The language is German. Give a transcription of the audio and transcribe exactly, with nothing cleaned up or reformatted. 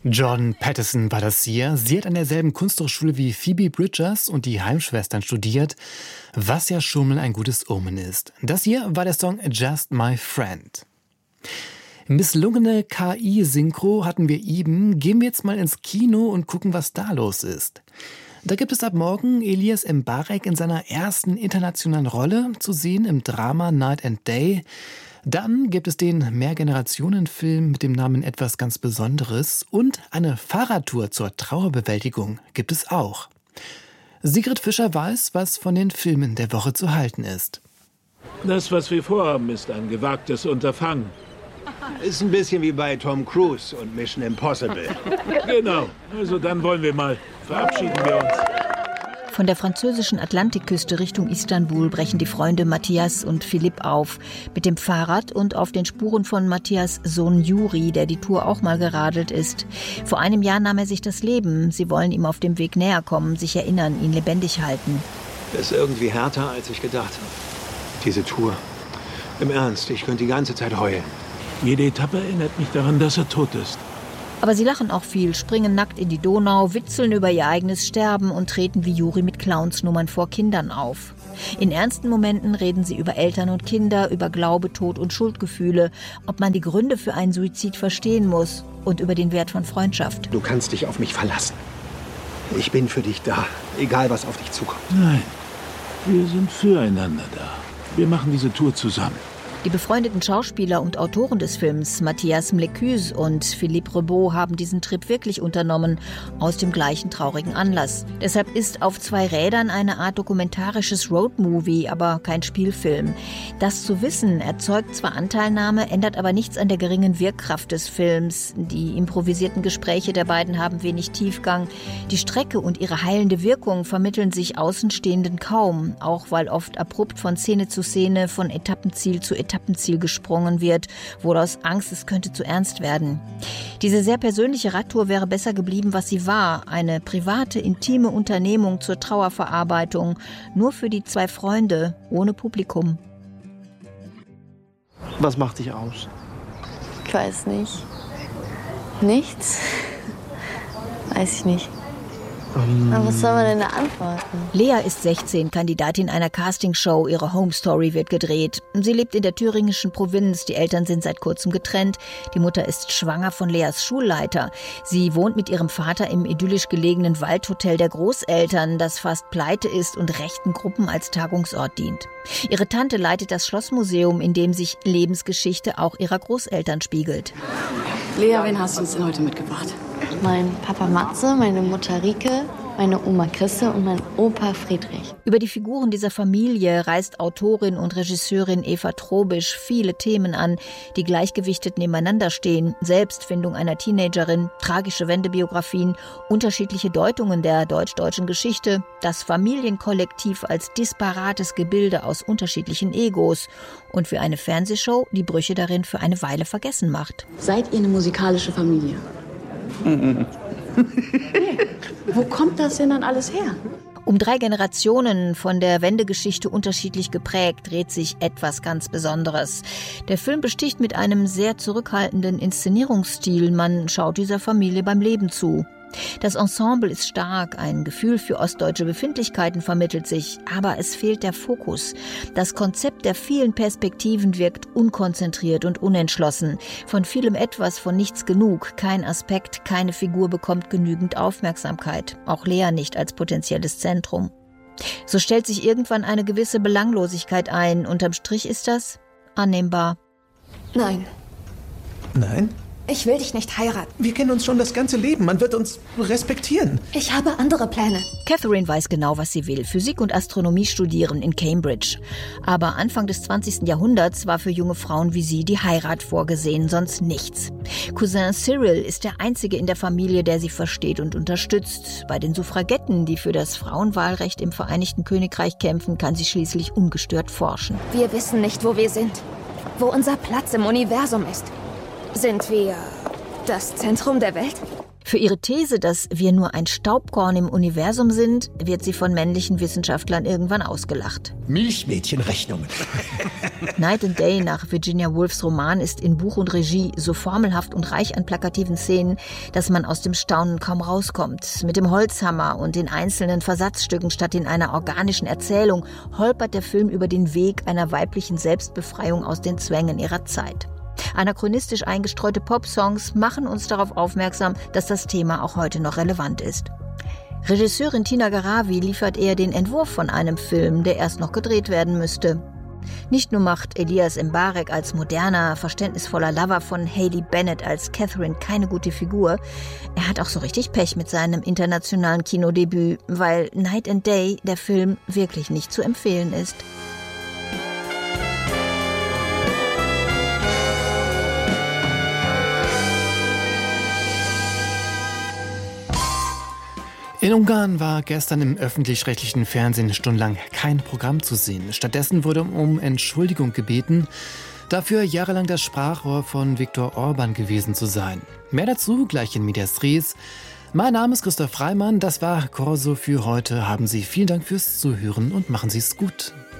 Jordan Peterson war das hier. Sie hat an derselben Kunsthochschule wie Phoebe Bridgers und die Heimschwestern studiert, was ja schon mal ein gutes Omen ist. Das hier war der Song Just My Friend. Misslungene K I-Synchro hatten wir eben. Gehen wir jetzt mal ins Kino und gucken, was da los ist. Da gibt es ab morgen Elias Mbarek in seiner ersten internationalen Rolle zu sehen im Drama Night and Day. Dann gibt es den Mehrgenerationen-Film mit dem Namen Etwas ganz Besonderes und eine Fahrradtour zur Trauerbewältigung gibt es auch. Sigrid Fischer weiß, was von den Filmen der Woche zu halten ist. Das, was wir vorhaben, ist ein gewagtes Unterfangen. Ist ein bisschen wie bei Tom Cruise und Mission Impossible. Genau, also dann wollen wir mal. Verabschieden wir uns. Von der französischen Atlantikküste Richtung Istanbul brechen die Freunde Matthias und Philipp auf. Mit dem Fahrrad und auf den Spuren von Matthias' Sohn Juri, der die Tour auch mal geradelt ist. Vor einem Jahr nahm er sich das Leben. Sie wollen ihm auf dem Weg näher kommen, sich erinnern, ihn lebendig halten. Das ist irgendwie härter, als ich gedacht habe. Diese Tour. Im Ernst, ich könnte die ganze Zeit heulen. Jede Etappe erinnert mich daran, dass er tot ist. Aber sie lachen auch viel, springen nackt in die Donau, witzeln über ihr eigenes Sterben und treten wie Juri mit Clownsnummern vor Kindern auf. In ernsten Momenten reden sie über Eltern und Kinder, über Glaube, Tod und Schuldgefühle, ob man die Gründe für einen Suizid verstehen muss und über den Wert von Freundschaft. Du kannst dich auf mich verlassen. Ich bin für dich da, egal was auf dich zukommt. Nein, wir sind füreinander da. Wir machen diese Tour zusammen. Die befreundeten Schauspieler und Autoren des Films, Matthias Mlecuse und Philippe Rebaud, haben diesen Trip wirklich unternommen, aus dem gleichen traurigen Anlass. Deshalb ist Auf zwei Rädern eine Art dokumentarisches Roadmovie, aber kein Spielfilm. Das zu wissen erzeugt zwar Anteilnahme, ändert aber nichts an der geringen Wirkkraft des Films. Die improvisierten Gespräche der beiden haben wenig Tiefgang. Die Strecke und ihre heilende Wirkung vermitteln sich Außenstehenden kaum, auch weil oft abrupt von Szene zu Szene, von Etappenziel zu Etappenziel Etappenziel gesprungen wird, wohl aus Angst, es könnte zu ernst werden. Diese sehr persönliche Radtour wäre besser geblieben, was sie war. Eine private, intime Unternehmung zur Trauerverarbeitung. Nur für die zwei Freunde, ohne Publikum. Was macht dich aus? Ich weiß nicht. Nichts? Weiß ich nicht. Aber was soll man denn da antworten? Lea ist sechzehn, Kandidatin einer Castingshow. Ihre Home Story wird gedreht. Sie lebt in der thüringischen Provinz. Die Eltern sind seit kurzem getrennt. Die Mutter ist schwanger von Leas Schulleiter. Sie wohnt mit ihrem Vater im idyllisch gelegenen Waldhotel der Großeltern, das fast pleite ist und rechten Gruppen als Tagungsort dient. Ihre Tante leitet das Schlossmuseum, in dem sich Lebensgeschichte auch ihrer Großeltern spiegelt. Lea, wen hast du uns denn heute mitgebracht? Mein Papa Matze, meine Mutter Rike, meine Oma Christe und mein Opa Friedrich. Über die Figuren dieser Familie reißt Autorin und Regisseurin Eva Trobisch viele Themen an, die gleichgewichtet nebeneinander stehen. Selbstfindung einer Teenagerin, tragische Wendebiografien, unterschiedliche Deutungen der deutsch-deutschen Geschichte, das Familienkollektiv als disparates Gebilde aus unterschiedlichen Egos und für eine Fernsehshow die Brüche darin für eine Weile vergessen macht. Seid ihr eine musikalische Familie? Nee. Wo kommt das denn dann alles her? Um drei Generationen, von der Wendegeschichte unterschiedlich geprägt, dreht sich etwas ganz Besonderes. Der Film besticht mit einem sehr zurückhaltenden Inszenierungsstil. Man schaut dieser Familie beim Leben zu. Das Ensemble ist stark, ein Gefühl für ostdeutsche Befindlichkeiten vermittelt sich, aber es fehlt der Fokus. Das Konzept der vielen Perspektiven wirkt unkonzentriert und unentschlossen. Von vielem etwas, von nichts genug. Kein Aspekt, keine Figur bekommt genügend Aufmerksamkeit. Auch Lea nicht als potenzielles Zentrum. So stellt sich irgendwann eine gewisse Belanglosigkeit ein. Unterm Strich ist das annehmbar. Nein. Nein? Ich will dich nicht heiraten. Wir kennen uns schon das ganze Leben. Man wird uns respektieren. Ich habe andere Pläne. Catherine weiß genau, was sie will. Physik und Astronomie studieren in Cambridge. Aber Anfang des zwanzigsten Jahrhunderts war für junge Frauen wie sie die Heirat vorgesehen, sonst nichts. Cousin Cyril ist der Einzige in der Familie, der sie versteht und unterstützt. Bei den Suffragetten, die für das Frauenwahlrecht im Vereinigten Königreich kämpfen, kann sie schließlich ungestört forschen. Wir wissen nicht, wo wir sind, wo unser Platz im Universum ist. Sind wir das Zentrum der Welt? Für ihre These, dass wir nur ein Staubkorn im Universum sind, wird sie von männlichen Wissenschaftlern irgendwann ausgelacht. Milchmädchenrechnungen. Night and Day nach Virginia Woolfs Roman ist in Buch und Regie so formelhaft und reich an plakativen Szenen, dass man aus dem Staunen kaum rauskommt. Mit dem Holzhammer und den einzelnen Versatzstücken statt in einer organischen Erzählung holpert der Film über den Weg einer weiblichen Selbstbefreiung aus den Zwängen ihrer Zeit. Anachronistisch eingestreute Popsongs machen uns darauf aufmerksam, dass das Thema auch heute noch relevant ist. Regisseurin Tina Garavi liefert eher den Entwurf von einem Film, der erst noch gedreht werden müsste. Nicht nur macht Elias Mbarek als moderner, verständnisvoller Lover von Hayley Bennett als Catherine keine gute Figur, er hat auch so richtig Pech mit seinem internationalen Kinodebüt, weil Night and Day, der Film, wirklich nicht zu empfehlen ist. In Ungarn war gestern im öffentlich-rechtlichen Fernsehen stundenlang kein Programm zu sehen. Stattdessen wurde um Entschuldigung gebeten, dafür jahrelang das Sprachrohr von Viktor Orban gewesen zu sein. Mehr dazu gleich in Medias Res. Mein Name ist Christoph Reimann, das war Corso für heute. Haben Sie vielen Dank fürs Zuhören und machen Sie es gut.